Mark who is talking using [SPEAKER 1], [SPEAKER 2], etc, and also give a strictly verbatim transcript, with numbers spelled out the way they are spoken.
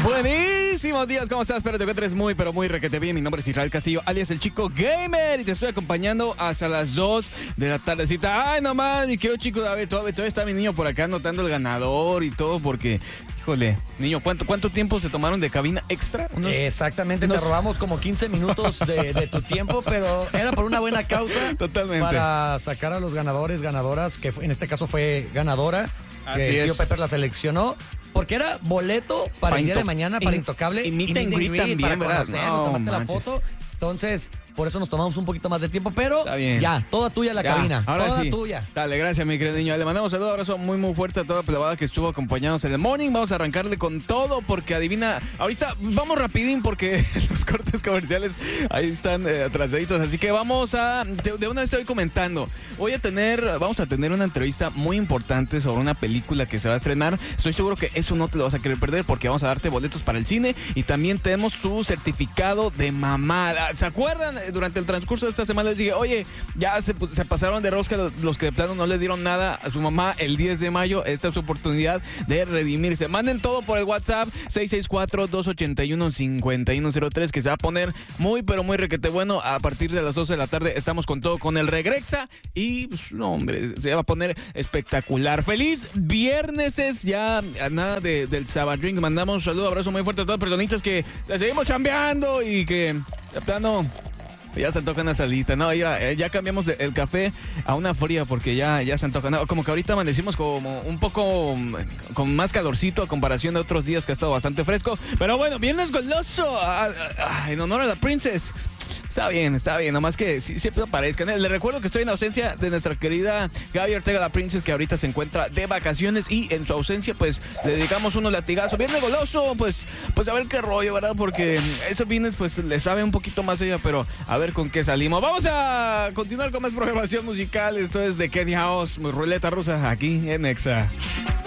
[SPEAKER 1] Buenísimos días, ¿cómo estás? Espero te encuentres muy, pero muy requete bien. Mi nombre es Israel Castillo, alias El Chico Gamer, y te estoy acompañando hasta las dos de la tardecita. Ay, nomás, mi querido chico David, todavía, todavía está mi niño por acá anotando el ganador y todo, porque, híjole, niño, ¿cuánto, cuánto tiempo se tomaron de cabina extra?
[SPEAKER 2] Unos, Exactamente, unos... te robamos como quince minutos de, de tu tiempo, pero era por una buena causa.
[SPEAKER 1] Totalmente.
[SPEAKER 2] Para sacar a los ganadores, ganadoras, que en este caso fue ganadora.
[SPEAKER 1] Así
[SPEAKER 2] que el tío
[SPEAKER 1] es.
[SPEAKER 2] Pepper la seleccionó. Porque era boleto para, para el día de mañana, para
[SPEAKER 1] in,
[SPEAKER 2] Intocable.
[SPEAKER 1] Y meet and greet también,
[SPEAKER 2] para
[SPEAKER 1] ¿verdad?
[SPEAKER 2] conocerlo,
[SPEAKER 1] No,
[SPEAKER 2] tomarte
[SPEAKER 1] manches.
[SPEAKER 2] la foto. Entonces, por eso nos tomamos un poquito más de tiempo, pero ya, toda tuya la
[SPEAKER 1] ya,
[SPEAKER 2] cabina.
[SPEAKER 1] Ahora
[SPEAKER 2] toda
[SPEAKER 1] sí.
[SPEAKER 2] tuya.
[SPEAKER 1] Dale, gracias, mi querido niño. Le mandamos un saludo, abrazo muy, muy fuerte a toda la plebada que estuvo acompañándonos en el morning. Vamos a arrancarle con todo, porque adivina. Ahorita vamos rapidín, porque los cortes comerciales ahí están eh, atrasaditos. Así que vamos a. De, de una vez estoy comentando. Voy a tener. Vamos a tener una entrevista muy importante sobre una película que se va a estrenar. Estoy seguro que eso no te lo vas a querer perder, porque vamos a darte boletos para el cine y también tenemos tu certificado de mamá. ¿Se acuerdan? Durante el transcurso de esta semana les dije, oye, ya se, se pasaron de rosca los, los que de plano no le dieron nada a su mamá el diez de mayo. Esta es su oportunidad de redimirse. Manden todo por el WhatsApp seis seis cuatro, dos ocho uno, cinco uno cero tres, que se va a poner muy, pero muy requete bueno. A partir de las doce de la tarde estamos con todo, con el Regrexa, y pues, no, hombre, se va a poner espectacular. Feliz viernes, es ya a nada de, del Sabadrink. Mandamos un saludo, abrazo muy fuerte a todas las personitas que le seguimos chambeando y que de plano ya se antoja una salita. No, ya, ya cambiamos de, el café a una fría, porque ya, ya se antoja. No, como que ahorita amanecimos como un poco con más calorcito a comparación de otros días que ha estado bastante fresco. Pero bueno, viernes goloso, a, a, a, en honor a la princess. Está bien, está bien, nomás que sí, siempre aparezcan. Les recuerdo que estoy en ausencia de nuestra querida Gaby Ortega, la princess, que ahorita se encuentra de vacaciones, y en su ausencia pues le dedicamos unos latigazos. Viernes goloso, pues, pues a ver qué rollo, ¿verdad? Porque esos viernes pues le sabe un poquito más ella, pero a ver con qué salimos. Vamos a continuar con más programación musical. Esto es de Kenny House, ruleta rusa, aquí en Exa.